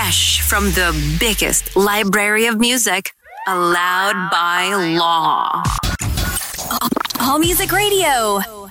fresh from the biggest library of music, allowed by law. All Music Radio.